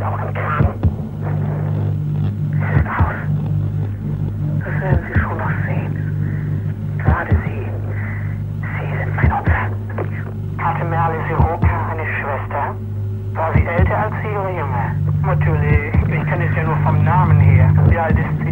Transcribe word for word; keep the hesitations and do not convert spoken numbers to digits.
sauren Kram. Es ist aus. Das werden Sie schon noch sehen. Gerade Sie. Sie sind mein Opfer. Hatte Merle Siroka eine Schwester? War sie älter als Sie oder jünger? Natürlich, ich kenne es ja nur vom Namen her. Wie alt ist sie?